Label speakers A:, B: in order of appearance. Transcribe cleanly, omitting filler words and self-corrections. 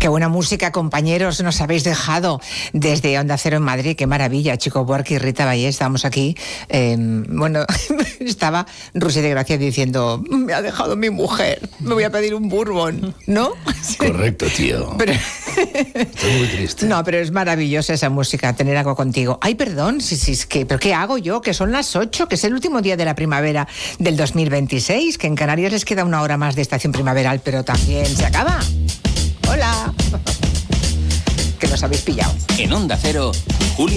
A: Qué buena música, compañeros, nos habéis dejado desde Onda Cero en Madrid. Qué maravilla, Chico Buarque y Rita Ballé. Estábamos aquí. Bueno, estaba Rusia de Gracia diciendo: me ha dejado mi mujer, me voy a pedir un bourbon, ¿no?
B: Correcto, tío.
A: Pero...
B: Estoy muy triste.
A: No, pero es maravillosa esa música, tener algo contigo. Ay, perdón, ¿pero qué hago yo? Que son las 8, que es el último día de la primavera del 2026, que en Canarias les queda una hora más de estación primaveral, pero también se acaba. Hola. Que nos habéis pillado.
C: En Onda Cero, Julia